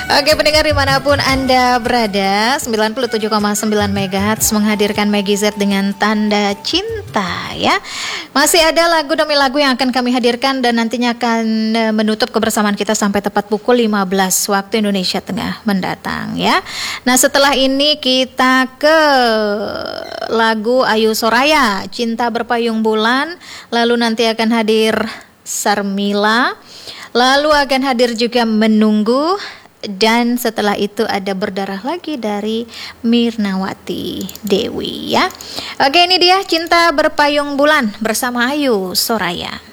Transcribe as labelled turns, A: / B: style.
A: Oke, pendengar dimanapun Anda berada, 97,9 MHz menghadirkan Maggie Z dengan Tanda Cinta ya. Masih ada lagu demi lagu yang akan kami hadirkan dan nantinya akan menutup kebersamaan kita sampai tepat pukul 15 waktu Indonesia Tengah mendatang ya. Nah, setelah ini kita ke lagu Ayu Soraya, Cinta Berpayung Bulan, lalu nanti akan hadir Sarmila, lalu akan hadir juga Menunggu. Dan setelah itu ada Berdarah Lagi dari Mirnawati Dewi ya. Oke, ini dia Cinta Berpayung Bulan bersama Ayu Soraya.